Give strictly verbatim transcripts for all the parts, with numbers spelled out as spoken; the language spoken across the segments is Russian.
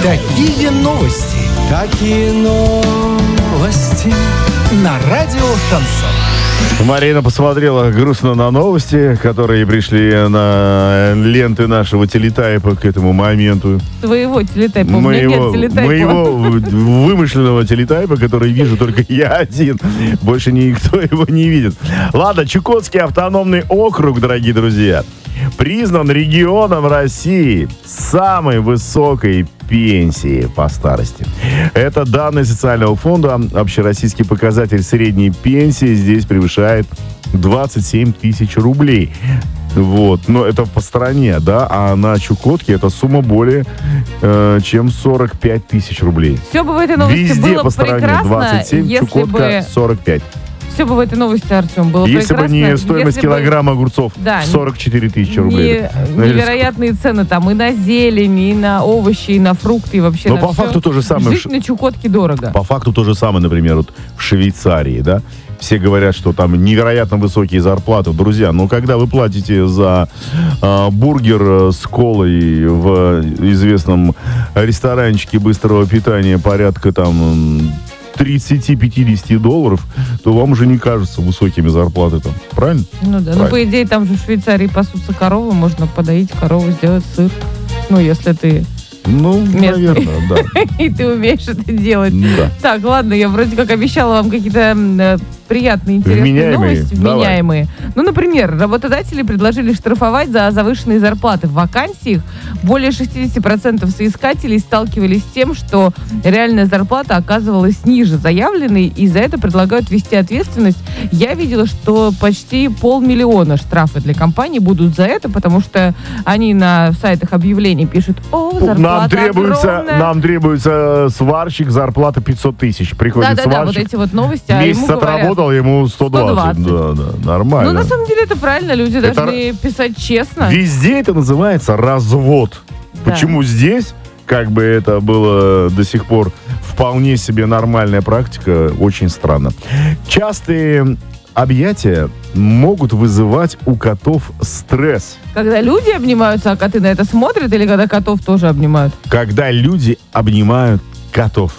Какие новости? Какие новости? На радио «Шансон». Марина посмотрела грустно на новости, которые пришли на ленты нашего телетайпа к этому моменту. Твоего телетайпа. У меня Моего, нет телетайпа. моего вымышленного телетайпа, который вижу только я один. Больше никто его не видит. Ладно, Чукотский автономный округ, дорогие друзья, признан регионом России с самой высокой пенсии по старости. Это данные социального фонда. Общероссийский показатель средней пенсии здесь превышает двадцать семь тысяч рублей. Вот, но это по стране, да, а на Чукотке эта сумма более э, чем сорок пять тысяч рублей. Все бы в этой новости Везде было по стране прекрасно, двадцать семь, если Чукотка бы... сорок пять. Все бы в этой новости, Артем, было Если прекрасно. бы не стоимость если килограмма бы... огурцов да, сорок четыре тысячи рублей. Не, невероятные цены там и на зелень, и на овощи, и на фрукты, и вообще Но на по все. факту то же самое. Жить на Чукотке дорого. По факту то же самое, например, вот в Швейцарии, да? Все говорят, что там невероятно высокие зарплаты. Друзья, ну когда вы платите за э, бургер с колой в известном ресторанчике быстрого питания порядка там тридцать-пятьдесят долларов, то вам уже не кажется высокими зарплаты там. Правильно? Ну да, Правильно. ну по идее там же в Швейцарии пасутся коровы, можно подоить корову, сделать сыр. Ну, если ты Ну, местный. наверное, да. И ты умеешь это делать. Да. Так, ладно, я вроде как обещала вам какие-то э, приятные, интересные Вменяемые. новости. Давай. Вменяемые. Ну, например, работодатели предложили штрафовать за завышенные зарплаты. В вакансиях более шестьдесят процентов соискателей сталкивались с тем, что реальная зарплата оказывалась ниже заявленной, и за это предлагают ввести ответственность. Я видела, что почти полмиллиона штрафы для компаний будут за это, потому что они на сайтах объявлений пишут: о, зарплата Нам требуется, огромная. нам требуется сварщик, зарплата пятьсот тысяч. Приходит Да-да-да, вот сварщик, эти вот новости, а ему месяц говорят... отработал, ему сто двадцать. сто Да, да, нормально. Ну, на самом деле, это правильно, люди Это должны писать честно. Везде это называется развод. Да. Почему здесь, как бы это было до сих пор вполне себе нормальная практика, очень странно. Частые объятия могут вызывать у котов стресс. Когда люди обнимаются, а коты на это смотрят, или когда котов тоже обнимают? Когда люди обнимают котов.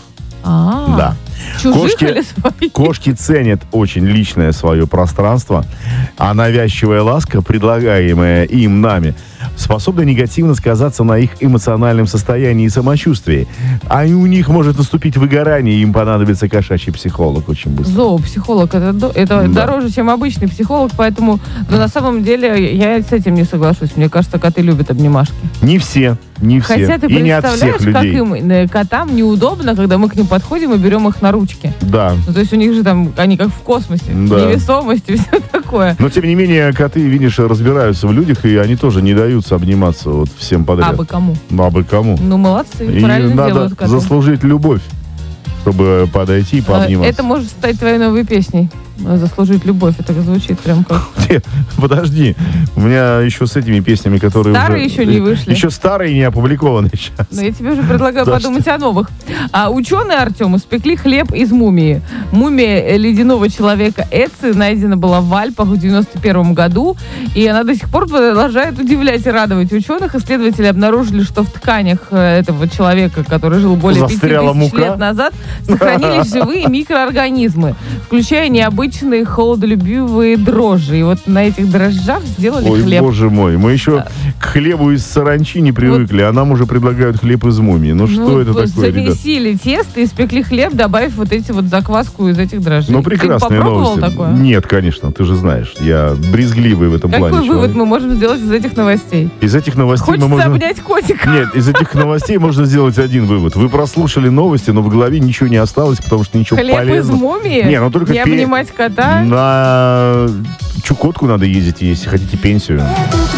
А, Да. чужих Кошки- или своих? Кошки ценят очень личное свое пространство, а навязчивая ласка, предлагаемая им нами, способна негативно сказаться на их эмоциональном состоянии и самочувствии. А и у них может наступить выгорание, и им понадобится кошачий психолог очень быстро. Зоопсихолог, это, до- это Да. дороже, чем обычный психолог, поэтому, но на самом деле я с этим не соглашусь. Мне кажется, коты любят обнимашки. Не все, не все. Хотя ты и не от представляешь, всех как людей. им, э, котам неудобно, когда мы к ним подходим и берем их на ручки. Да. Ну, то есть у них же там, они как в космосе, Да. невесомость и все такое. Но, тем не менее, коты, видишь, разбираются в людях, и они тоже не даются обниматься вот всем подряд. А бы кому? Ну, а бы кому? Ну, молодцы, И правильно надо делают коты. заслужить любовь, чтобы подойти и пообниматься. Это может стать твоей новой песней. Заслужить любовь. Это звучит прям как... Нет, подожди. У меня еще с этими песнями, которые Старые уже... еще не вышли. Еще старые не опубликованы сейчас. Но я тебе уже предлагаю Да подумать о новых. А ученые, Артем, испекли хлеб из мумии. Мумия ледяного человека Эци найдена была в Альпах в девяносто первом году, и она до сих пор продолжает удивлять и радовать ученых. Исследователи обнаружили, что в тканях этого человека, который жил более пяти Застряла тысяч мука? лет назад, сохранились живые микроорганизмы, включая необычные холодолюбивые дрожжи. И вот на этих дрожжах сделали Ой, хлеб. боже мой. Мы еще к хлебу из саранчи не привыкли, а нам уже предлагают хлеб из мумии. Ну, что Ну, это вот такое, ребят? замесили тесто, испекли хлеб, добавив вот эти вот закваску из этих дрожжей. Ну, Ты прекрасные попробовал новости. такое? Нет, конечно, ты же знаешь. Я брезгливый в этом Какой плане вывод человек. мы можем сделать из этих новостей? Из этих новостей Хочется мы можем... обнять котика. Нет, из этих новостей можно сделать один вывод. Вы прослушали новости, но в голове ничего не осталось, потому что ничего Хлеб полезного. из мумии? Не, ну только Не пе- обнимать кота? На Чукотку надо ездить, если хотите пенсию. Этот